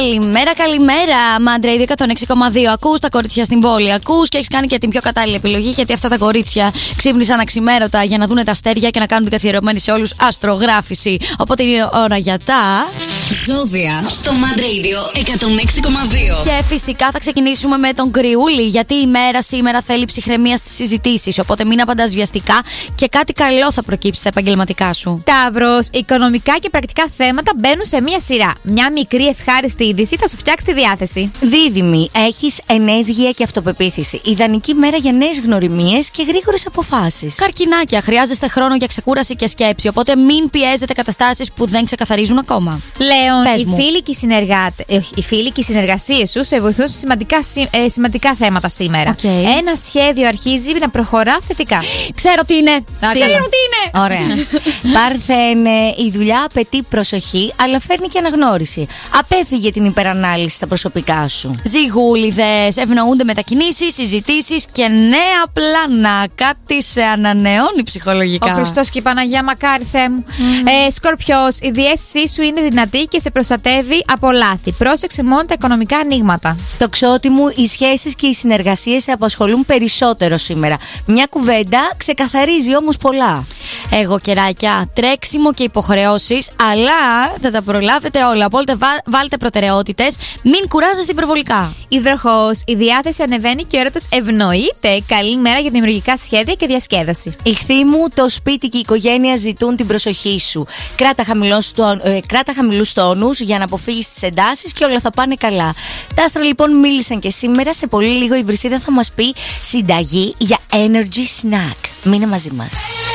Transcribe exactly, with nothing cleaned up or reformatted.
Καλημέρα, καλημέρα. Μάντρα, ήδη εκατόν έξι κόμμα δύο. Ακούς τα κορίτσια στην πόλη. Ακούς και έχεις κάνει και την πιο κατάλληλη επιλογή, γιατί αυτά τα κορίτσια ξύπνησαν αξιμέρωτα για να δούνε τα αστέρια και να κάνουν την καθιερωμένη σε όλους αστρογράφηση. Οπότε είναι ώρα για τα ζώδια στο Mad Radio εκατόν έξι κόμμα δύο. Και φυσικά θα ξεκινήσουμε με τον Κρυούλη, γιατί η μέρα σήμερα θέλει ψυχραιμία στις συζητήσεις. Οπότε μην απαντάς βιαστικά και κάτι καλό θα προκύψει στα επαγγελματικά σου. Ταύρος, οικονομικά και πρακτικά θέματα μπαίνουν σε μία σειρά. Μια μικρή ευχάριστη είδηση θα σου φτιάξει τη διάθεση. Δίδυμη, έχεις ενέργεια και αυτοπεποίθηση. Ιδανική μέρα για νέες γνωριμίες και γρήγορες αποφάσεις. Καρκινάκια, χρειάζεστε χρόνο για ξεκούραση και σκέψη. Οπότε μην πιέζετε καταστάσεις που δεν ξεκαθαρίζουν ακόμα. Λέων, οι φίλοι, και οι, συνεργάτε, ε, οι φίλοι και οι συνεργασίες σου σε βοηθούν σε σημαντικά, ε, σημαντικά θέματα σήμερα. Okay. Ένα σχέδιο αρχίζει να προχωρά θετικά. Ξέρω τι είναι. Α, Ξέρω τι είναι. Ωραία. Πάρθενε, η δουλειά απαιτεί προσοχή, αλλά φέρνει και αναγνώριση. Απέφυγε την υπερανάλυση στα προσωπικά σου. Ζυγούλιδες, ευνοούνται μετακινήσεις, συζητήσεις και νέα πλάνα. Κάτι σε ανανεώνει ψυχολογικά. Ο Χριστός και η Παναγία, μακάρι Θεέ μου. Mm. Ε, Σκορπιός, η διαίσθησή σου είναι δυνατή και σε προστατεύει από λάθη. Πρόσεξε μόνο τα οικονομικά ανοίγματα. Τοξότη μου, οι σχέσεις και οι συνεργασίες σε απασχολούν περισσότερο σήμερα. Μια κουβέντα ξεκαθαρίζει όμως πολλά. Εγώ, κεράκια, τρέξιμο και υποχρεώσεις, αλλά θα τα προλάβετε όλα. Οπότε βάλτε προτεραιότητες, μην κουράζεστε υπερβολικά. Υδροχόος, η διάθεση ανεβαίνει και ο έρωτας ευνοείται. Καλή μέρα για δημιουργικά σχέδια και διασκέδαση. Ιχθύ μου, το σπίτι και η οικογένεια ζητούν την προσοχή σου. Κράτα, ε, κράτα χαμηλούς τόνους για να αποφύγεις τις εντάσεις και όλα θα πάνε καλά. Τα άστρα λοιπόν μίλησαν και σήμερα. Σε πολύ λίγο η Βρυσίδα θα μας πει συνταγή για energy snack. Μείνε μαζί μας.